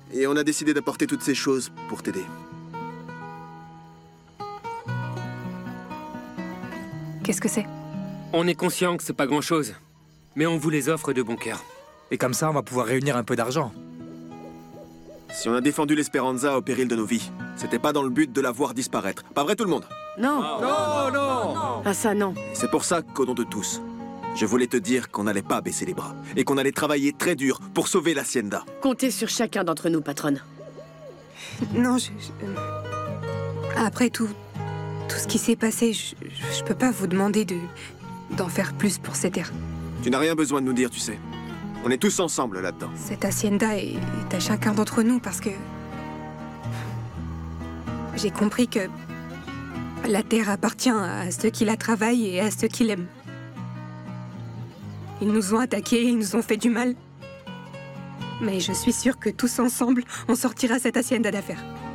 Et on a décidé d'apporter toutes ces choses pour t'aider. Qu'est-ce que c'est? On est conscient que c'est pas grand-chose, mais on vous les offre de bon cœur. Et comme ça, on va pouvoir réunir un peu d'argent. Si on a défendu l'Espéranza au péril de nos vies, c'était pas dans le but de la voir disparaître. Pas vrai tout le monde? Non. Non, non. Ah ça, non. C'est pour ça qu'au nom de tous, je voulais te dire qu'on n'allait pas baisser les bras et qu'on allait travailler très dur pour sauver l'Hacienda. Comptez sur chacun d'entre nous, patronne. Non, après tout ce qui s'est passé, je peux pas vous demander d'en faire plus pour ces terres. Tu n'as rien besoin de nous dire, tu sais. On est tous ensemble là-dedans. Cette hacienda est à chacun d'entre nous parce que... J'ai compris que la terre appartient à ceux qui la travaillent et à ceux qui l'aiment. Ils nous ont attaqués, ils nous ont fait du mal. Mais je suis sûre que tous ensemble, on sortira cette hacienda d'affaires.